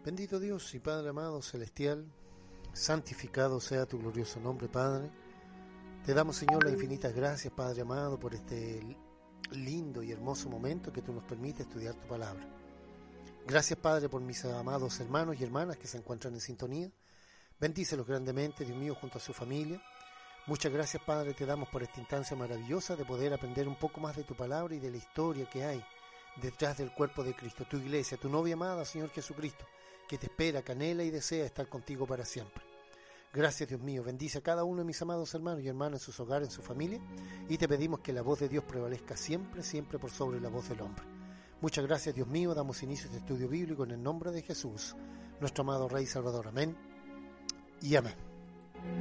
Bendito Dios y Padre amado celestial, santificado sea tu glorioso nombre, Padre. Te damos, Señor, las infinitas gracias, Padre amado, por este lindo y hermoso momento que tú nos permites estudiar tu palabra. Gracias, Padre, por mis amados hermanos y hermanas que se encuentran en sintonía. Bendícelos grandemente, Dios mío, junto a su familia. Muchas gracias, Padre, te damos por esta instancia maravillosa de poder aprender un poco más de tu palabra y de la historia que hay detrás del cuerpo de Cristo, tu iglesia, tu novia amada, Señor Jesucristo, que te espera, que anhela y desea estar contigo para siempre. Gracias, Dios mío, bendice a cada uno de mis amados hermanos y hermanas en sus hogares, en su familia, y te pedimos que la voz de Dios prevalezca siempre, siempre por sobre la voz del hombre. Muchas gracias, Dios mío, damos inicio a este estudio bíblico en el nombre de Jesús, nuestro amado Rey y Salvador. Amén y amén.